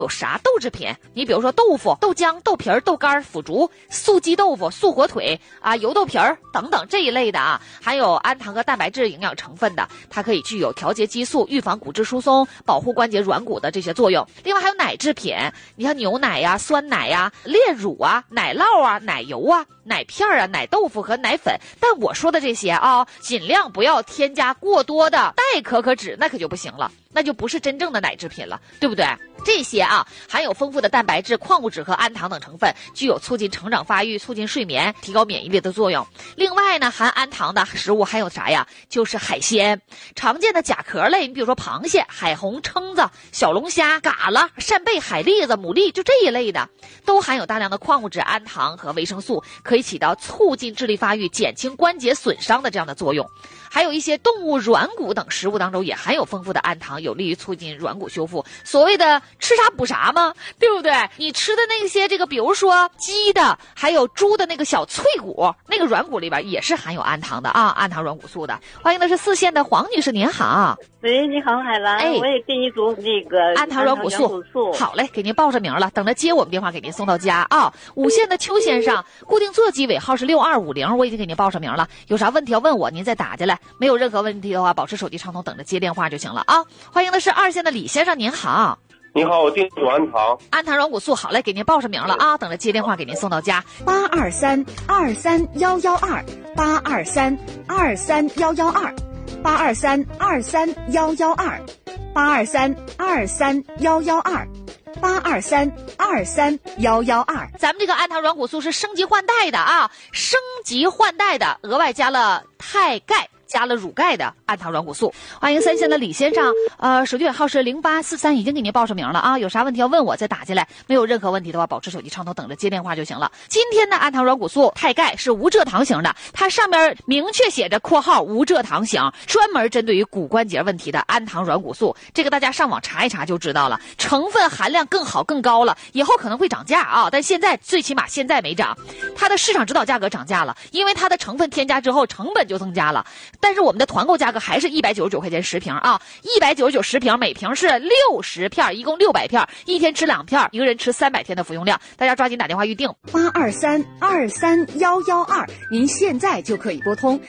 有啥豆制品？你比如说豆腐、豆浆、豆皮儿、豆干、腐竹、素鸡豆腐、素火腿啊、油豆皮儿等等这一类的啊，含有氨糖和蛋白质营养成分的，它可以具有调节激素、预防骨质疏松、保护关节软骨的这些作用。另外还有奶制品，你像牛奶呀、酸奶呀、炼乳啊、奶酪啊、奶油啊、奶片啊、奶豆腐和奶粉。但我说的这些啊，尽量不要添加过多的代可可脂，那可就不行了，那就不是真正的奶制品了，对不对？这些啊，含有丰富的蛋白质、矿物质和氨糖等成分，具有促进成长发育、促进睡眠、提高免疫力的作用。另外呢，含氨糖的食物还有啥呀？就是海鲜，常见的甲壳类，你比如说螃蟹、海虹、蛏子、小龙虾、蛤蜊、扇贝、海蛎子、牡蛎，就这一类的，都含有大量的矿物质、氨糖和维生素，可以起到促进智力发育、减轻关节损伤的这样的作用。还有一些动物软骨等食物当中也含有丰富的氨糖，有利于促进软骨修复。所谓的吃啥补啥嘛，对不对？你吃的那些比如说鸡的还有猪的那个小脆骨，那个软骨里边也是含有氨糖的啊，氨糖软骨素的。欢迎的是4线的黄女士，您好。 喂，你好，海兰，我也给你组那个氨糖软骨素。好嘞，给您报上名了，等着接我们电话给您送到家啊。5线的邱先生，固定座机尾号是6250，我已经给您报上名了，有啥问题要问我，您再打进来。没有任何问题的话，保持手机畅通，等着接电话就行了啊。欢迎的是2线的李先生，您好。 你好，我订组氨糖软骨素，好嘞，给您报上名了啊，等着接电话给您送到家。823231128232311282323112823231112，咱们这个氨糖软骨素是升级换代的啊，升级换代的，额外加了钛钙。加了乳钙的氨糖软骨素。欢迎3线的李先生，手机尾号是0843，已经给您报上名了啊，有啥问题要问我再打进来，没有任何问题的话，保持手机畅通，等着接电话就行了。今天的氨糖软骨素钛钙是无蔗糖型的，它上面明确写着括号无蔗糖型，专门针对于骨关节问题的氨糖软骨素，这个大家上网查一查就知道了，成分含量更好更高了，以后可能会涨价啊，但现在最起码现在没涨，它的市场指导价格涨价了，因为它的成分添加之后成本就增加了，但是我们的团购价格还是199块钱10瓶啊，199 10瓶，每瓶是60片，一共600片，一天吃2片，一个人吃300天的服用量，大家抓紧打电话预定。 823231112，您现在就可以拨通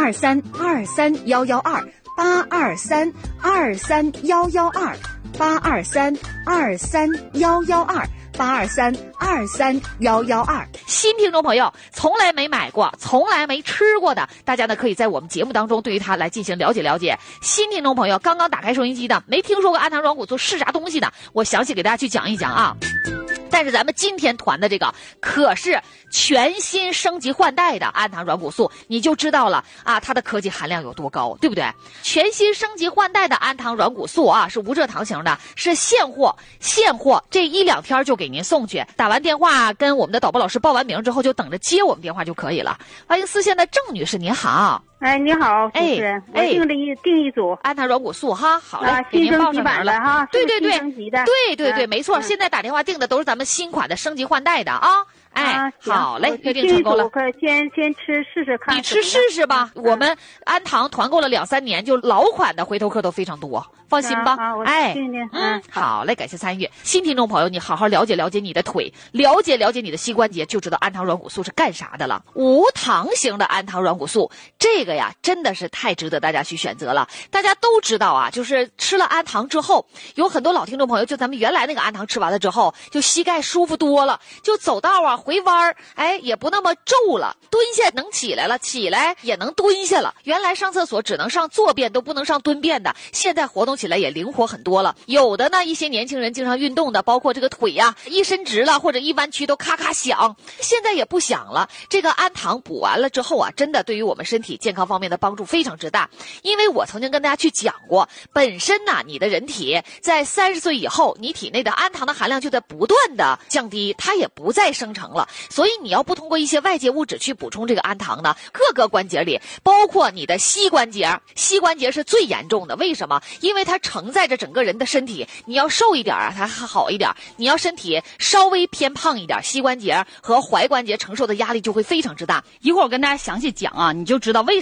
823231112，823231112，823231112。 新听众朋友，从来没买过、从来没吃过的，大家呢可以在我们节目当中对于它来进行了解了解。新听众朋友，刚刚打开收音机的，没听说过氨糖软骨素是啥东西的，我详细给大家去讲一讲啊。但是咱们今天团的这个可是全新升级换代的氨糖软骨素，你就知道了啊，它的科技含量有多高，对不对？全新升级换代的氨糖软骨素啊，是无蔗糖型的，是现货，这1-2天就给您送去。打完电话跟我们的导播老师报完名之后，就等着接我们电话就可以了。欢迎4线的郑女士，您好。 哎，你好，主持人，我订一组氨糖软骨素哈，好嘞，给您报上名了哈， 对，没错，现在打电话订的都是咱们新款的升级换代的啊。哎，好嘞，预定成功了。 先吃试试看。 你吃试试吧，我们氨糖团购了2-3年，就老款的回头客都非常多，放心吧。 哎， 好嘞，感谢参与。新听众朋友，你好好了解了解你的腿，了解了解你的膝关节，就知道氨糖软骨素是干啥的了。无糖型的氨糖软骨素，这个呀真的是太值得大家去选择了。大家都知道啊，就是吃了氨糖之后，有很多老听众朋友，就咱们原来那个氨糖吃完了之后，就膝盖舒服多了，就走道啊回弯也不那么皱了，蹲下能起来了，起来也能蹲下了。原来上厕所只能上坐便，都不能上蹲便的，现在活动起来也灵活很多了。有的呢，一些年轻人经常运动的，包括这个腿呀，一伸直了或者一弯曲都咔咔响，现在也不响了。这个氨糖补完了之后啊，真的对于我们身体健康方面的帮助非常之大。因为我曾经跟大家去讲过，本身呢，你的人体在30岁以后，你体内的氨糖的含量就在不断的降低，它也不再生成了。所以你要不通过一些外界物质去补充这个氨糖呢，各个关节里，包括你的膝关节是最严重的。为什么？因为它承载着整个人的身体，你要瘦一点啊，它还好一点；你要身体稍微偏胖一点，膝关节和踝关节承受的压力就会非常之大。 一会儿我跟大家详细讲啊，你就知道为什么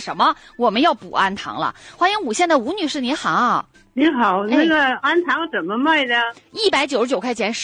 什么我们要补氨糖了。欢迎5线的吴女士，您好。 您好，那个氨糖怎么卖的？ 199块钱